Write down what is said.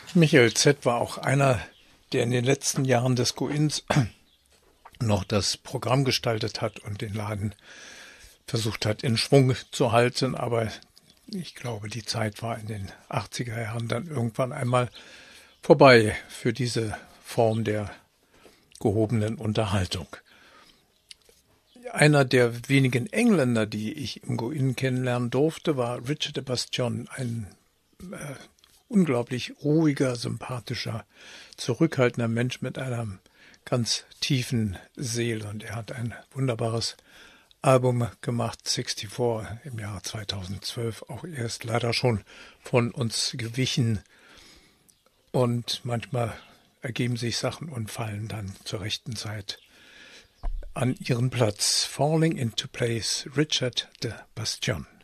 Michael Z. war auch einer, der in den letzten Jahren des Go-Ins noch das Programm gestaltet hat und den Laden versucht hat, in Schwung zu halten. Aber ich glaube, die Zeit war in den 80er Jahren dann irgendwann einmal vorbei für diese Form der gehobenen Unterhaltung. Einer der wenigen Engländer, die ich im Go-In kennenlernen durfte, war Richard de Bastion, ein unglaublich ruhiger, sympathischer, zurückhaltender Mensch mit einer ganz tiefen Seele. Und er hat ein wunderbares Album gemacht, 64, im Jahr 2012. Auch er ist leider schon von uns gewichen. Und manchmal ergeben sich Sachen und fallen dann zur rechten Zeit an ihren Platz. Falling into Place, Richard de Bastion.